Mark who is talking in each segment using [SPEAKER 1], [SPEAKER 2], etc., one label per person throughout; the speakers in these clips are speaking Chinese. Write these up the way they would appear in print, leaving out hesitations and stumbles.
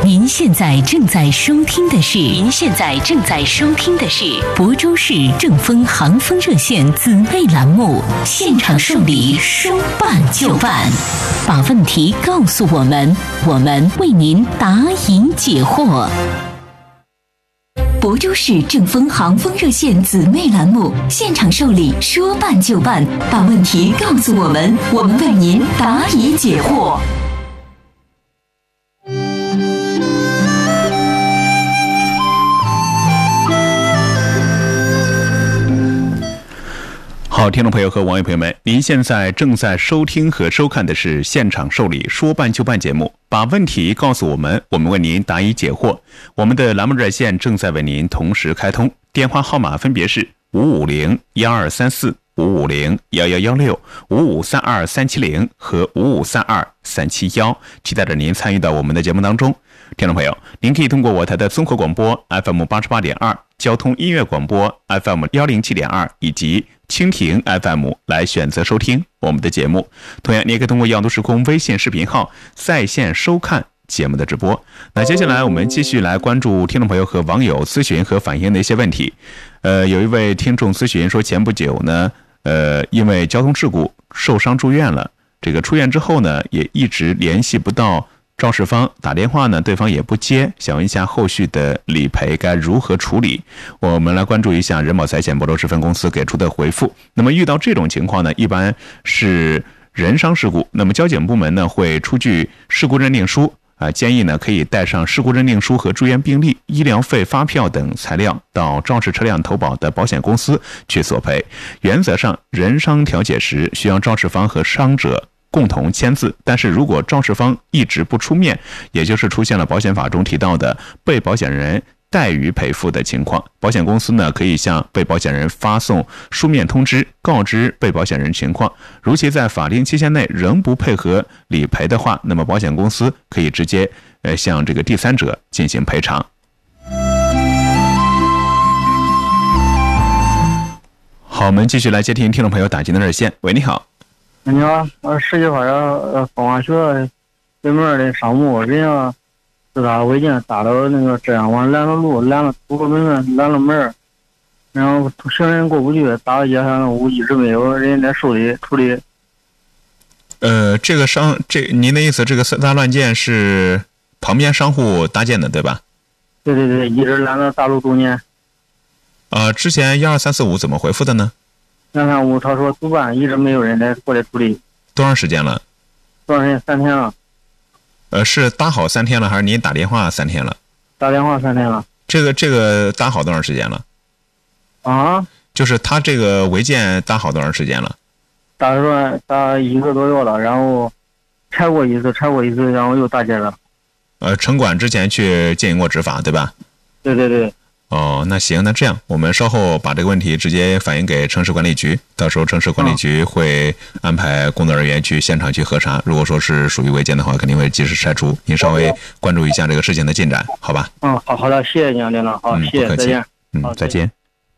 [SPEAKER 1] 您现在正在收听的是亳州市正风航风热线姊妹栏目《现场受理说办就办》，把问题告诉我们，我们为您答疑解惑。亳州市正风航风热线姊妹栏目现场受理说办就办，把问题告诉我们，我们为您答疑解惑。
[SPEAKER 2] 好，听众朋友和网友朋友们，您现在正在收听和收看的是现场受理说办就办节目，把问题告诉我们，我们为您答疑解惑。我们的栏目热线正在为您同时开通，电话号码分别是550-1234、550-1116、5532370和5532371，期待着您参与到我们的节目当中。听众朋友，您可以通过我台的综合广播 FM 88.2、交通音乐广播 FM 107.2以及蜻蜓 FM 来选择收听我们的节目。同样，你也可以通过样都时空微信视频号在线收看节目的直播。那接下来我们继续来关注听众朋友和网友咨询和反映的一些问题。有一位听众咨询说，前不久呢，因为交通事故受伤住院了，这个出院之后呢，也一直联系不到肇事方，打电话呢对方也不接，想问一下后续的理赔该如何处理。我们来关注一下人保财险亳州市分公司给出的回复。那么遇到这种情况呢，一般是人伤事故，那么交警部门呢会出具事故认定书，建议呢可以带上事故认定书和住院病历、医疗费发票等材料到肇事车辆投保的保险公司去索赔。原则上，人伤调解时需要肇事方和伤者共同签字，但是如果肇事方一直不出面，也就是出现了保险法中提到的被保险人怠于赔付的情况，保险公司呢可以向被保险人发送书面通知，告知被保险人情况。如其在法定期限内仍不配合理赔的话，那么保险公司可以直接向这个第三者进行赔偿。好，我们继续来接听听众朋友打进的热线。喂，你好。
[SPEAKER 3] 你好，我17号风华学对面的商务，人家自打违禁打到那个这样往拦了路，拦了出个门，拦了门，然后行人过不去，打到街上我一直没有人来处理。
[SPEAKER 2] 您的意思，这个3大乱建是旁边商户搭建的，对吧？
[SPEAKER 3] 对，一直拦到大路中间。
[SPEAKER 2] 之前12345怎么回复的呢
[SPEAKER 3] 135他说主办，一直没有人来过来处理。
[SPEAKER 2] 多长时间了
[SPEAKER 3] ？3天了。
[SPEAKER 2] 是搭好3天了，还是您打电话3天了？
[SPEAKER 3] 打电话3天了。
[SPEAKER 2] 这个搭好多长时间了？就是他这个违建搭好多长时间了？
[SPEAKER 3] 打1个多月了，然后拆过一次，然后又搭建了。
[SPEAKER 2] 城管之前去进行过执法，对吧？
[SPEAKER 3] 对。
[SPEAKER 2] 那行，那这样我们稍后把这个问题直接反映给城市管理局，到时候城市管理局会安排工作人员去现场去核查，如果说是属于违建的话，肯定会及时拆除。您稍微关注一下这个事情的进展，好吧？
[SPEAKER 3] 好的，谢谢您，领导，好，谢谢，再见。
[SPEAKER 2] 再见。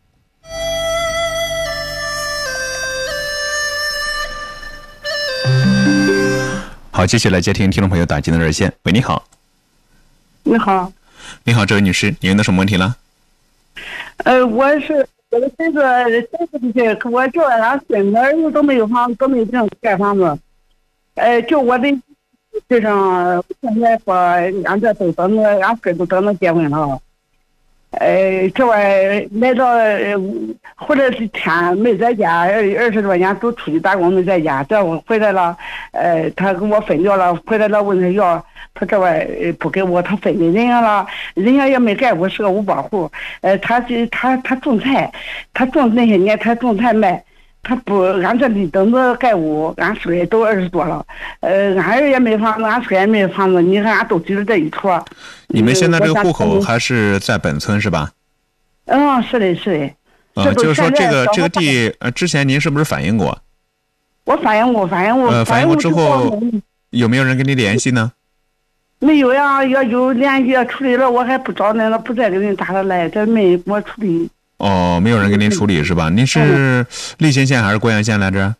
[SPEAKER 2] 好，接下来接听听众朋友打进的热线。喂，你好。
[SPEAKER 4] 你好。
[SPEAKER 2] 你好，这位女士，您有什么问题了？
[SPEAKER 4] 我的孙子的事，可我叫俺孙子儿子都没有房子，都没有证盖房子。就我的这上现在说俺这都等着，俺孙都等着结婚了。这玩来到回来的天没在家，20多年都出去打工没在家。这我回来了，他跟我分掉了，回来了问他要，他这玩不给我，他分给人家了，人家也没盖屋，是个无保户。他种菜，他种那些年他种菜卖。他不，俺这里等着盖屋，俺孙也都20多了，俺儿也没房子，俺孙也没房子，你看俺都记着这一坨。
[SPEAKER 2] 你们现在这个户口还是在本村是吧？
[SPEAKER 4] 是的。
[SPEAKER 2] 就是说这个地，之前您是不是反映过？
[SPEAKER 4] 我反映过。
[SPEAKER 2] 反映过之后，有没有人跟你联系呢？
[SPEAKER 4] 没有呀，要有联系处理了，我还不找那个，不再给人打了来，这没给我处理。
[SPEAKER 2] 没有人给您处理是吧？您是溧新县还是过阳县来着？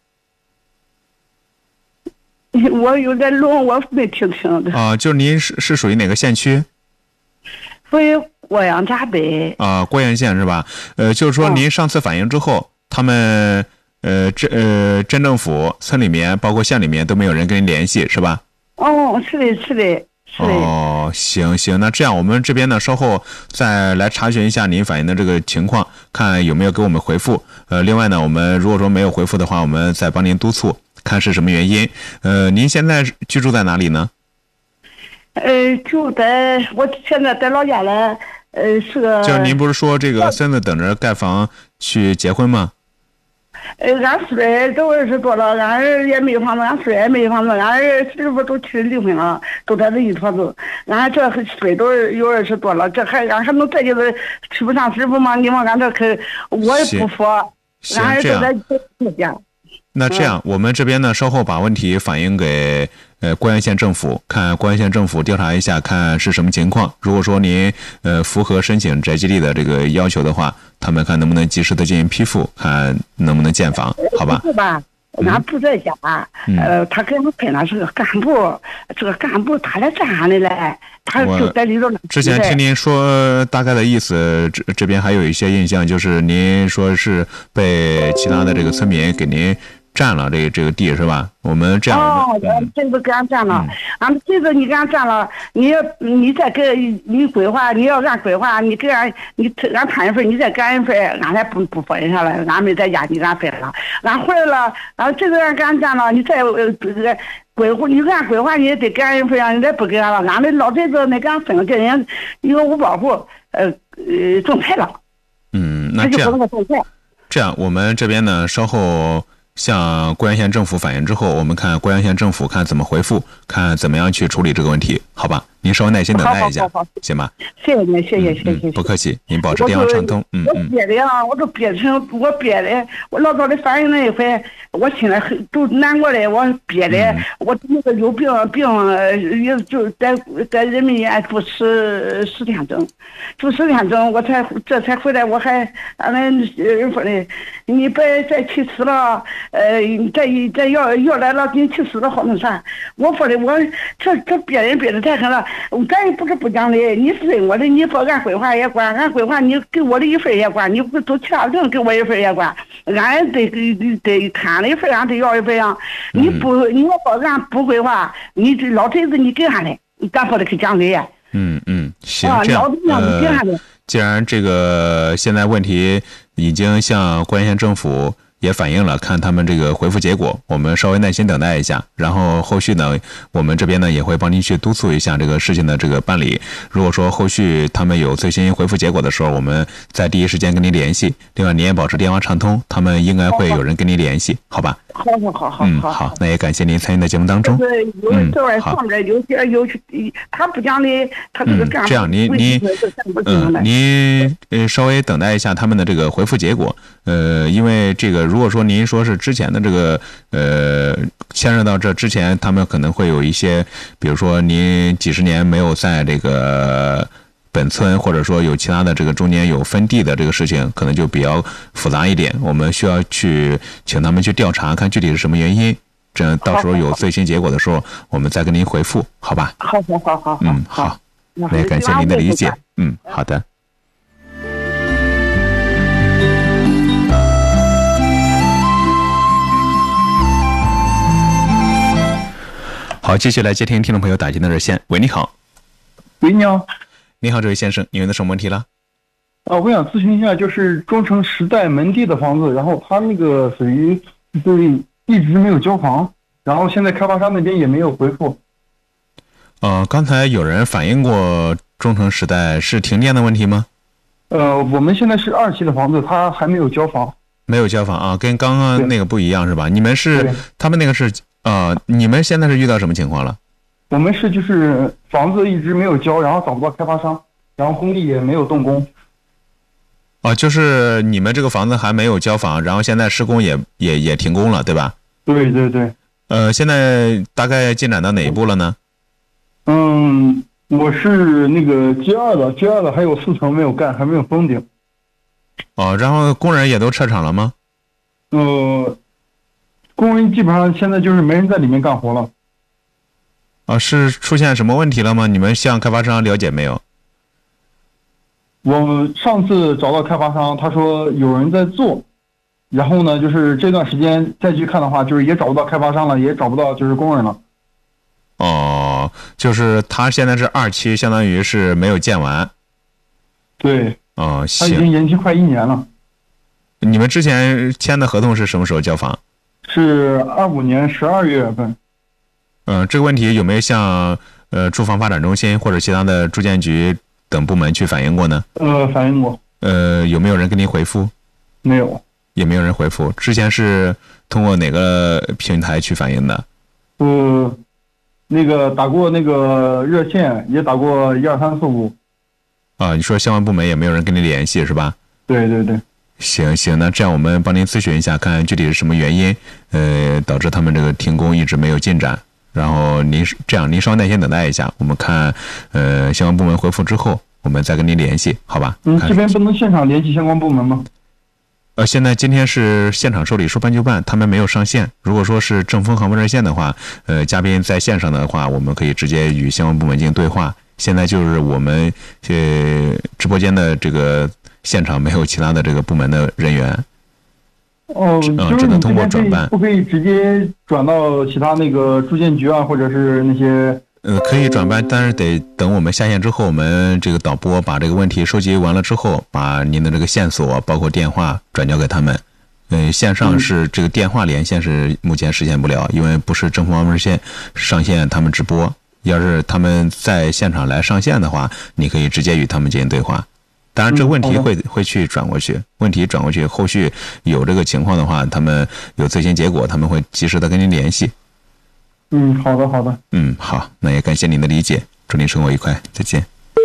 [SPEAKER 4] 我有点聋，我没听清的。
[SPEAKER 2] 就是您是属于哪个县区？
[SPEAKER 4] 回涡阳闸北。
[SPEAKER 2] 郭阳县是吧？就是说您上次反映之后，他们镇政府、村里面包括县里面都没有人跟您联系是吧？
[SPEAKER 4] 是的，是的。
[SPEAKER 2] 行，那这样我们这边呢，稍后再来查询一下您反映的这个情况，看有没有给我们回复。另外呢，我们如果说没有回复的话，我们再帮您督促，看是什么原因。您现在居住在哪里呢？
[SPEAKER 4] 我现在在老家了。是个。
[SPEAKER 2] 就是您不是说这个孙子等着盖房去结婚吗？
[SPEAKER 4] 俺孙儿都20多了，俺儿也没有房子，俺孙儿也没有房子，俺儿媳妇都去离婚了，都在这一坨子。俺这岁都有20多了，这俺还能这就是娶不上媳妇吗？你问俺这可我也不服，俺儿都在这家。
[SPEAKER 2] 那这样，我们这边呢，稍后把问题反映给关阳县政府，看关阳县政府调查一下，看是什么情况。如果说您符合申请宅基地的这个要求的话，他们看能不能及时的进行批复，看能不能建房，好吧？
[SPEAKER 4] 是吧？俺不在家，他给我分了是个干部，这个干部他来站上的嘞，他就在里头。
[SPEAKER 2] 之前听您说大概的意思，这边还有一些印象，就是您说是被其他的这个村民给您占了这个地是吧？我们这样。
[SPEAKER 4] 这个给俺占了，俺们这个你给俺占了，你再给你规划，你要按规划，你给俺俺摊一份，你再给俺一份，俺还不分下来，俺没在家，你给俺分了，俺回来了，这个俺给俺占了，你再这个规划，你给俺规划，你也得给俺一份，你再不给俺了，俺的老宅子那给俺分了，给人一个5保户，种菜了。
[SPEAKER 2] 那这样，我们这边呢，稍后向贵阳县政府反映之后，我们看贵阳县政府看怎么回复，看怎么样去处理这个问题，好吧？您稍微耐心等待一下，行吗？
[SPEAKER 4] 谢谢您，谢谢。
[SPEAKER 2] 不客气，您保持电话畅通。
[SPEAKER 4] 我憋的啊，我都憋成，我憋的，我老早的反映那一回，我心里都难过的，我憋的，我那个有病也就在人民医院住10天整，我这才回来，我还俺们人说的，你别再去死了，再要来了，你去死了好那啥，我说的我这憋人憋的太狠了。咱也不是不讲理，你分我的，你说按规划也管，按规划你给我的一份也管，你都其他人给我一份也管，俺得看了一份，俺得要一份啊。你要说俺不规划，你这老宅子你给俺的，咱说的可讲理。
[SPEAKER 2] 行，这样既然这个现在问题已经向关阳县政府也反映了，看他们这个回复结果，我们稍微耐心等待一下，然后后续呢，我们这边呢也会帮您去督促一下这个事情的这个办理。如果说后续他们有最新回复结果的时候，我们在第一时间跟您联系。另外，您也保持电话畅通，他们应该会有人跟您联系，好吧？好，那也感谢您参与的节目当中。
[SPEAKER 4] 好，他不讲理，他这个干部
[SPEAKER 2] 这样您稍微等待一下他们的这个回复结果。因为这个如果说您说是之前的这个牵涉到这之前，他们可能会有一些，比如说您几十年没有在这个本村，或者说有其他的这个中间有分地的这个事情，可能就比较复杂一点，我们需要去请他们去调查，看具体是什么原因，这样到时候有最新结果的时候，我们再跟您回复，好吧？
[SPEAKER 4] 好，
[SPEAKER 2] 好，那也感谢您的理解。好的。好，继续来接听听众朋友打进的热线。喂，你好。
[SPEAKER 5] 喂，你好。
[SPEAKER 2] 你好，这位先生，您有什么问题了？
[SPEAKER 5] 我想咨询一下，就是中诚时代门地的房子，然后他那个属于一直没有交房，然后现在开发商那边也没有回复。
[SPEAKER 2] 刚才有人反映过中诚时代是停电的问题吗？
[SPEAKER 5] 我们现在是2期的房子，他还没有交房。
[SPEAKER 2] 没有交房啊，跟刚刚那个不一样是吧？你们是他们那个是你们现在是遇到什么情况了？
[SPEAKER 5] 我们是就是房子一直没有交，然后找不到开发商，然后工地也没有动工。
[SPEAKER 2] 就是你们这个房子还没有交房，然后现在施工也停工了，对吧？
[SPEAKER 5] 对对对。
[SPEAKER 2] 现在大概进展到哪一步了呢？
[SPEAKER 5] 我是那个接二了，还有4层没有干，还没有封顶。
[SPEAKER 2] 然后工人也都撤场了吗？
[SPEAKER 5] 工人基本上现在就是没人在里面干活了。
[SPEAKER 2] 是出现什么问题了吗？你们向开发商了解没有？
[SPEAKER 5] 我上次找到开发商，他说有人在做，然后呢，就是这段时间再去看的话，就是也找不到开发商了，也找不到就是工人了。
[SPEAKER 2] 哦，就是他现在是2期，相当于是没有建完。
[SPEAKER 5] 对。
[SPEAKER 2] 哦，
[SPEAKER 5] 他已经
[SPEAKER 2] 行。
[SPEAKER 5] 延期快1年了。
[SPEAKER 2] 你们之前签的合同是什么时候交房？
[SPEAKER 5] 是25年12月份。
[SPEAKER 2] 这个问题有没有向住房发展中心或者其他的住建局等部门去反映过呢？
[SPEAKER 5] 反映过。
[SPEAKER 2] 有没有人给您回复？
[SPEAKER 5] 没有。
[SPEAKER 2] 也没有人回复。之前是通过哪个平台去反映的？
[SPEAKER 5] 那个打过那个热线，也打过12345。
[SPEAKER 2] 啊，你说相关部门也没有人跟你联系是吧？
[SPEAKER 5] 对对对。
[SPEAKER 2] 行，那这样我们帮您咨询一下，看看具体是什么原因，导致他们这个停工一直没有进展。然后您稍微耐心等待一下，我们看相关部门回复之后，我们再跟您联系，好吧？
[SPEAKER 5] 这边不能现场联系相关部门吗？
[SPEAKER 2] 现在今天是现场受理，说办就办，他们没有上线。如果说是正风航风热线的话，嘉宾在线上的话，我们可以直接与相关部门进行对话。现在就是我们直播间的这个现场没有其他的这个部门的人员。只能通过转办。
[SPEAKER 5] 不可以直接转到其他那个住建局啊，或者是那些。
[SPEAKER 2] 可以转办，但是得等我们下线之后，我们这个导播把这个问题收集完了之后，把您的这个线索包括电话转交给他们。线上是这个电话连线是目前实现不了，因为不是正风航风热线上线他们直播。要是他们在现场来上线的话，你可以直接与他们进行对话。当然，这个问题会去转过去，问题转过去，后续有这个情况的话，他们有最新结果，他们会及时的跟您联系。
[SPEAKER 5] 好的。
[SPEAKER 2] 好，那也感谢您的理解，祝您生活愉快，再见。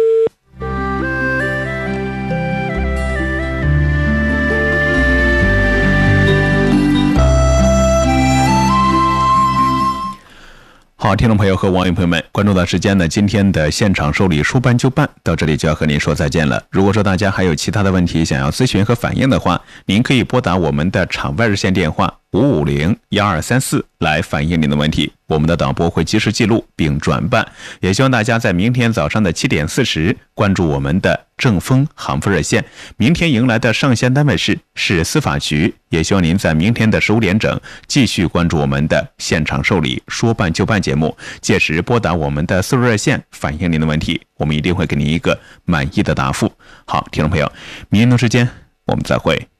[SPEAKER 2] 好，听众朋友和网友朋友们，关注到时间呢，今天的现场受理说办就办到这里就要和您说再见了。如果说大家还有其他的问题想要咨询和反映的话，您可以拨打我们的场外热线电话550-1234来反映您的问题，我们的导播会及时记录并转办。也希望大家在明天早上的7点40关注我们的正风航风热线。明天迎来的上线单位是司法局，也希望您在明天的15点整继续关注我们的现场受理说办就办节目，届时拨打我们的4路热线反映您的问题，我们一定会给您一个满意的答复。好，听众朋友，明天同时间我们再会。